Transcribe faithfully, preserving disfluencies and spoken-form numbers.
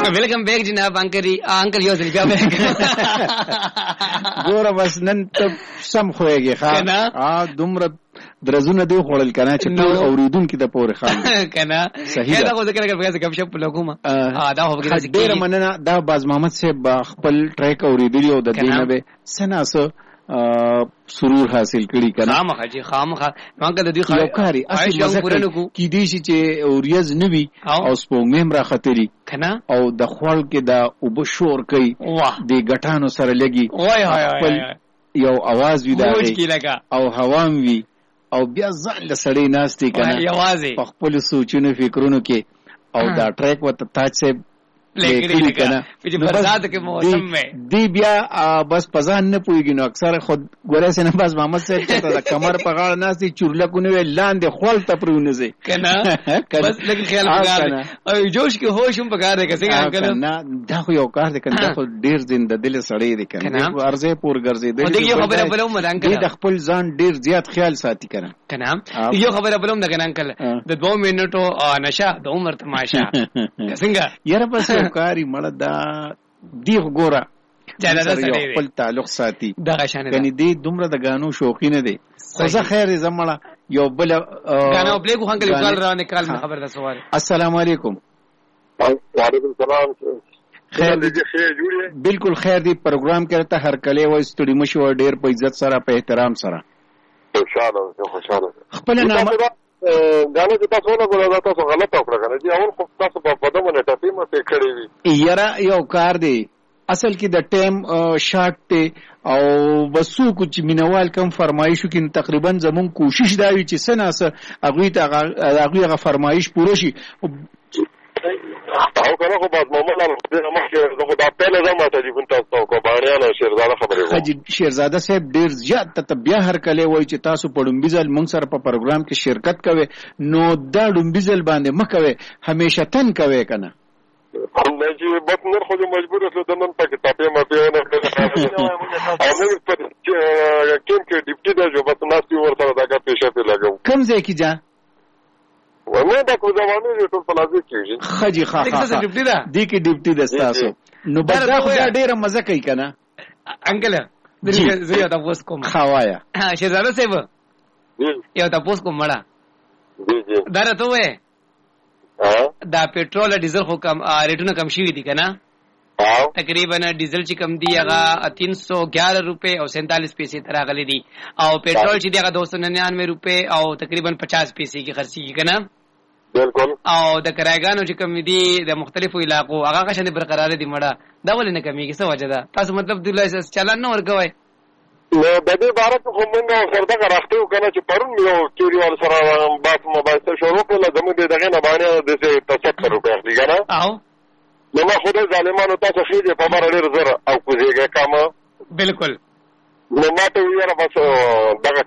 welcome back जनाब uncle uncle यो बیا بیک ګوره بس نن ته سم خوېږي ښا ا دومره درزونه دی خوړل کنه چې ټول اوریدونکو ته پورې خان کنه صحیح دا خو ذکر کوي غب شپ لګوم ا دا هو بګی ډیر مننه دا باز محمد صاحب خپل ټریک اوریدلی او د دینه به سناسو سرور حاصل کړي کنه خامخه چې خامخه مونږ د دې خو کاری اصل مزه کی دي چې اوریز نوي او سپوږمیم را خطري کنه او د خوړ کې دا وبشور کوي د غټانو سره لګي وای هاي یو आवाज وی دا او هوام وی او بیا ځل سړی ناشتي کنه یوازې خپل سوچونه فکرونو کې او دا ټریک وته تاج صاحب لیکلی کنه چې برسات کې موسم میں دی بیا بس پزان نه پويږي نو اکثر خود ګوره سينه بس محمد صاحب ته د کمر په غاړه ناسي چورلکونه لاندې خپل تپرونه زی کنه بس لکه خیال وکړه او جوش کې هوش هم پکاره کې څنګه کنه دا خو یو کار دی کنه خو ډیر زنده دل سړی دی کنه ارزه پور ګرځي دی یو خبره بلوم مدان کنه د خپل ځان ډیر زیات خیال ساتي کنه کنه یو خبره بلوم د کنه انکل د دوه منټو نشه د عمر تماشا څنګه یاره بس کاری مړه دا دی ګوره سره خپل تعلق ساتي دغه شان کني دی دومره د غانو شوقي نه دی خو زه خیر زمړه یو بل غانو پلی کو هنګل کال را نه کال خبر ده سوال السلام علیکم وعلیکم السلام خیر دی خیر جوړی بالکل خیر دی پروګرام کرتا هر کله و استډی مشو ډیر په عزت سره په احترام سره خوشاله خوشاله خپل نام غانو چې تاسو نه غواړئ تاسو غلط وکړه کنه چې اول خو تاسو په پدمو نه ټاپی مته کړی وي یاره یو کار دی اصل کې د ټیم شارټ ته او وسو کوم مینوال کم فرمایشو کې تقریبا زمون کوشش دا وی چې سناسه اغوی ته اغوی غ فرمایش پوره شي او کنه خو باز محمد الله مخکې زه دا پهله زما ته دي تاسو کو باندې نه شیرزاده خبرې کوم حاجی شیرزاده صاحب ډیر زیات ته بیا هر کله وای چې تاسو په ډومبیزل مونږ سره په پروګرام کې شرکت کوئ نو دا ډومبیزل باندې مکوي همیشه تن کوي کنه نه چې بس نور خو مجبور اسلو دنن پکې تاپې ما په نه او نو په کوم کې ډیپټي دا جو بس ناسي ور سره دا پیښه په لګو کوم ځای کې جا ونه دا کو ځواني ټول پلازي کېږي خجي خا خا دي کې ډیپټي د تاسو نو بس دا خو ډیره مزه کوي کنه انکل زه یو تاسو کوم خوایا شهزاده صاحب یو تاسو کوم مړه جی جی دا راته وې دا پېټرول او ډیزل خو کم ریټونه کم شي دي کنه تقریبا ډیزل چې کم دی هغه تین سو گیارہ روپے او سینتالیس پیسے تر غلي دي او پېټرول چې دی هغه دو سو ننانوے روپے او تقریبا پچاس پیسے کی خرچي کنه بالکل او د کرایګانو چې کم دي د مختلفو علاقو هغه غشن برقرار دي مړه دا ولې نه کمیږي څه وجه ده تاسو مطلب د لایسنس چالان نه ورکوي نو د دې باره خو موږ سره دا راځو کنه چې پرون یو کیریوال سره بات مباحثه شروع کړل زموږ دغه نه باندې د ستر روپے اخلي کنه او نو ما خدای ظالمانو تاسو خېږي په بار ډېر زر او کوزيګه کما بالکل نو ما ته ویره بس دغه